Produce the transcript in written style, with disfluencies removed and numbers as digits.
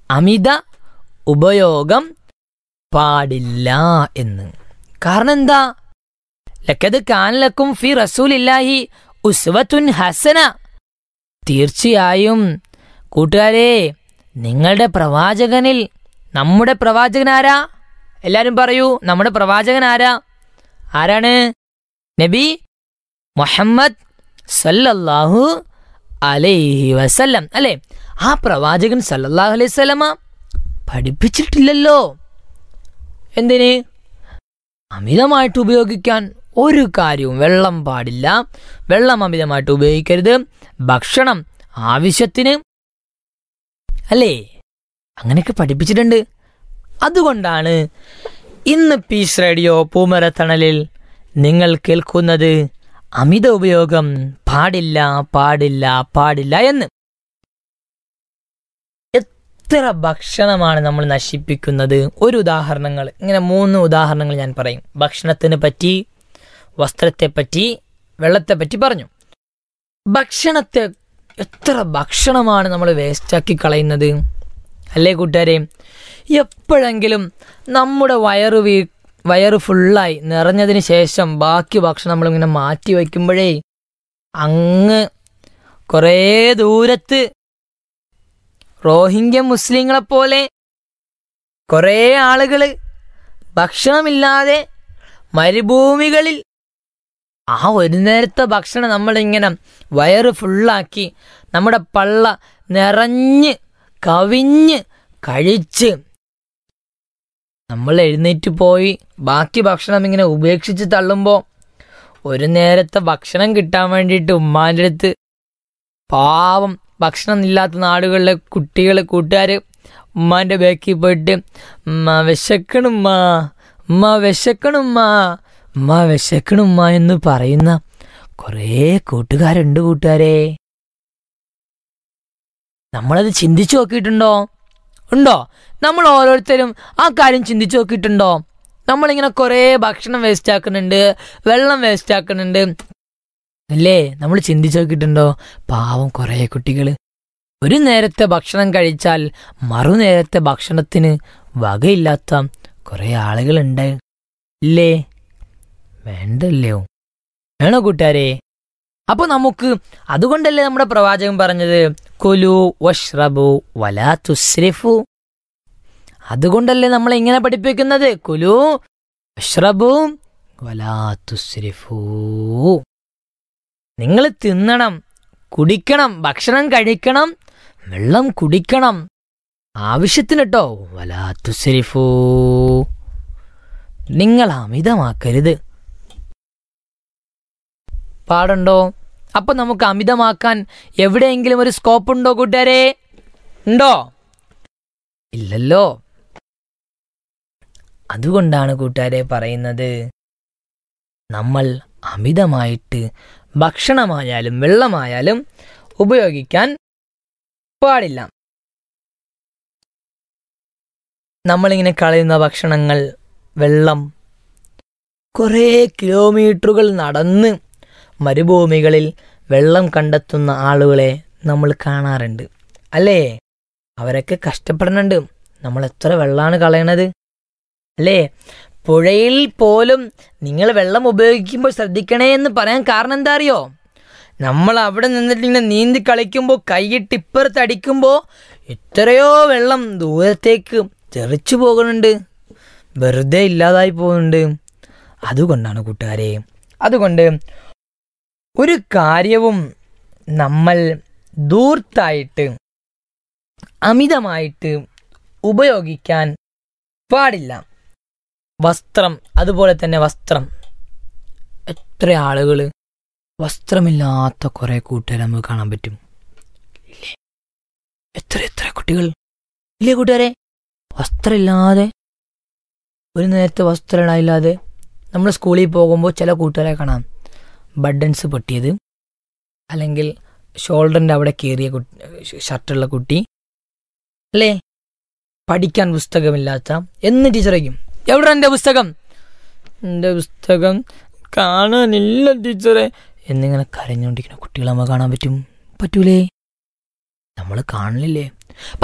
അമിത ഉപയോഗം പാടില്ല എന്ന്. കാരണം എന്താ? ലഖദ് കാന ലക്കും ഫി റസൂലില്ലാഹി ഉസ്വത്തുൻ ഹസന. തീർച്ചയായും കൂട്ടുകാരെ, നിങ്ങളുടെ പ്രവാചകനിൽ, നമ്മുടെ പ്രവാചകൻ ആരാ? എല്ലാരും പറയൂ, നമ്മുടെ പ്രവാചകൻ ആരാ? ആരാണ്? നബി മുഹമ്മദ് സല്ലല്ലാഹു അലൈഹി വസല്ലം അല്ലേ? ആ പ്രവാചകൻ സല്ലല്ലാഹു അലൈഹി വസല്ലമ പഠിപ്പിച്ചിട്ടില്ലല്ലോ എന്തിന്? അമിതമായിട്ട് ഉപയോഗിക്കാൻ ഒരു കാര്യവും. വെള്ളം പാടില്ല, വെള്ളം അമിതമായിട്ട് ഉപയോഗിക്കരുത്, ഭക്ഷണം ആവശ്യത്തിന് അല്ലേ, അങ്ങനെയൊക്കെ പഠിപ്പിച്ചിട്ടുണ്ട്. അതുകൊണ്ടാണ് ഇന്ന് പീസ് റേഡിയോ പൂമരത്തണലിൽ നിങ്ങൾ കേൾക്കുന്നത് അമിത ഉപയോഗം പാടില്ല പാടില്ല പാടില്ല എന്ന്. എത്ര ഭക്ഷണമാണ് നമ്മൾ നശിപ്പിക്കുന്നത്? ഒരു ഉദാഹരണങ്ങൾ, ഇങ്ങനെ 3 ഉദാഹരണങ്ങൾ ഞാൻ പറയും. ഭക്ഷണത്തിനെ പറ്റി, വസ്ത്രത്തെ പറ്റി, വെള്ളത്തെ പറ്റി പറഞ്ഞു. ഭക്ഷണത്തെ, എത്ര ഭക്ഷണമാണ് നമ്മൾ വേസ്റ്റാക്കി കളയുന്നത് അല്ലേ കൂട്ടുകാരെ? എപ്പോഴെങ്കിലും നമ്മുടെ വയറ് ഫുള്ളായി നിറഞ്ഞതിന് ശേഷം ബാക്കി ഭക്ഷണം നമ്മളിങ്ങനെ മാറ്റി വയ്ക്കുമ്പോഴേ അങ്ങ് കുറേ ദൂരത്ത് റോഹിംഗ്യ മുസ്ലിങ്ങളെപ്പോലെ കുറേ ആളുകൾ ഭക്ഷണമില്ലാതെ മരുഭൂമികളിൽ ആ ഒരു നേരത്തെ ഭക്ഷണം നമ്മളിങ്ങനെ വയറ് ഫുള്ളാക്കി നമ്മുടെ പള്ള നിറഞ്ഞ് കവിഞ്ഞ് കഴിച്ച് നമ്മൾ എഴുന്നേറ്റ് പോയി ബാക്കി ഭക്ഷണം ഇങ്ങനെ ഉപേക്ഷിച്ച് തള്ളുമ്പോൾ ഒരു നേരത്തെ ഭക്ഷണം കിട്ടാൻ വേണ്ടിയിട്ട് ഉമ്മാൻ്റെ അടുത്ത്, പാവം ഭക്ഷണം ഇല്ലാത്ത നാടുകളിലെ കുട്ടികൾ, കൂട്ടുകാർ ഉമ്മാൻ്റെ ബാക്കിൽ പോയിട്ട് ഉമ്മ വിശക്കണുമ്മ, ഉമ്മ വിശക്കണുമ്മ, ഉമ്മ വിശക്കണുമ്മ എന്ന് പറയുന്ന കുറേ കൂട്ടുകാരുണ്ട് കൂട്ടുകാരെ. നമ്മളത് ചിന്തിച്ചു നോക്കിയിട്ടുണ്ടോ? ഉണ്ടോ? നമ്മൾ ഓരോരുത്തരും ആ കാര്യം ചിന്തിച്ചു നോക്കിയിട്ടുണ്ടോ? നമ്മളിങ്ങനെ കുറേ ഭക്ഷണം വേസ്റ്റ് ആക്കുന്നുണ്ട്, വെള്ളം വേസ്റ്റ് ആക്കുന്നുണ്ട് അല്ലേ? നമ്മൾ ചിന്തിച്ചു നോക്കിയിട്ടുണ്ടോ? പാവം കുറേ കുട്ടികൾ ഒരു നേരത്തെ ഭക്ഷണം കഴിച്ചാൽ മറുനേരത്തെ ഭക്ഷണത്തിന് വകയില്ലാത്ത കുറേ ആളുകളുണ്ട് ഇല്ലേ? വേണ്ടല്ലോ, വേണോ കൂട്ടുകാരെ? അപ്പൊ നമുക്ക് അതുകൊണ്ടല്ലേ നമ്മുടെ പ്രവാചകൻ പറഞ്ഞത് കുലു വഷ്റബു വലാ തുസ്രിഫു. അതുകൊണ്ടല്ലേ നമ്മൾ ഇങ്ങനെ പഠിപ്പിക്കുന്നത് കുലു വഷ്റബു വലാ തുസ്രിഫു. നിങ്ങൾ തിന്നണം, കുടിക്കണം, ഭക്ഷണം കഴിക്കണം, വെള്ളം കുടിക്കണം, ആവശ്യത്തിന് കേട്ടോ. വലാ തുസ്രിഫു, നിങ്ങൾ അമിതമാക്കരുത്. പാടുണ്ടോ? അപ്പൊ നമുക്ക് അമിതമാക്കാൻ എവിടെയെങ്കിലും ഒരു സ്കോപ്പ് ഉണ്ടോ കൂട്ടുകാരെ? ഉണ്ടോ? ഇല്ലല്ലോ. അതുകൊണ്ടാണ് കൂട്ടുകാരെ പറയുന്നത്, നമ്മൾ അമിതമായിട്ട് ഭക്ഷണമായാലും വെള്ളമായാലും ഉപയോഗിക്കാൻ പാടില്ല. നമ്മളിങ്ങനെ കളയുന്ന ഭക്ഷണങ്ങൾ, വെള്ളം, കുറേ കിലോമീറ്ററുകൾ നടന്ന് മരുഭൂമികളിൽ വെള്ളം കണ്ടെത്തുന്ന ആളുകളെ നമ്മൾ കാണാറുണ്ട് അല്ലേ? അവരൊക്കെ കഷ്ടപ്പെടുന്നുണ്ട്. നമ്മൾ എത്ര വെള്ളമാണ് കളയണത് അല്ലേ? പുഴയിൽ പോലും നിങ്ങൾ വെള്ളം ഉപയോഗിക്കുമ്പോൾ ശ്രദ്ധിക്കണേ എന്ന് പറയാൻ കാരണം എന്താ അറിയോ? നമ്മൾ അവിടെ നിന്നിട്ട് ഇങ്ങനെ നീന്തി കളിക്കുമ്പോൾ കൈയിട്ട് ഇപ്പുറത്ത് അടിക്കുമ്പോൾ എത്രയോ വെള്ളം ദൂരത്തേക്ക് തെറിച്ചു പോകുന്നുണ്ട്, വെറുതെ ഇല്ലാതായി പോകുന്നുണ്ട്. അതുകൊണ്ടാണ് കൂട്ടുകാരെ, അതുകൊണ്ട് ഒരു കാര്യവും നമ്മൾ ധൂർത്തായിട്ട് അമിതമായിട്ട് ഉപയോഗിക്കാൻ പാടില്ല. വസ്ത്രം, അതുപോലെ തന്നെ വസ്ത്രം. എത്ര ആളുകൾ വസ്ത്രമില്ലാത്ത കുറെ കൂട്ടുകാരെ നമുക്ക് കാണാൻ പറ്റും ഇല്ലേ? എത്ര എത്ര കുട്ടികൾ ഇല്ലേ കൂട്ടുകാരെ? വസ്ത്രമില്ലാതെ, ഒരു നേരത്തെ വസ്ത്രം ഇടാനില്ലാതെ നമ്മൾ സ്കൂളിൽ പോകുമ്പോൾ ചില കൂട്ടുകാരെ കാണാം ബട്ടൺസ് പൊട്ടിയത്, അല്ലെങ്കിൽ ഷോൾഡറിൻ്റെ അവിടെ കയറിയ ഷർട്ടുള്ള കുട്ടി അല്ലേ? പഠിക്കാൻ പുസ്തകമില്ലാത്ത. എന്ന് ടീച്ചർ വയ്ക്കും, എവിടെ എൻ്റെ പുസ്തകം, എൻ്റെ പുസ്തകം കാണാനില്ല ടീച്ചറെ എന്നിങ്ങനെ കരഞ്ഞുകൊണ്ടിരിക്കുന്ന കുട്ടികളെ നമ്മൾ കാണാൻ പറ്റൂലേ? നമ്മൾ കാണലില്ലേ?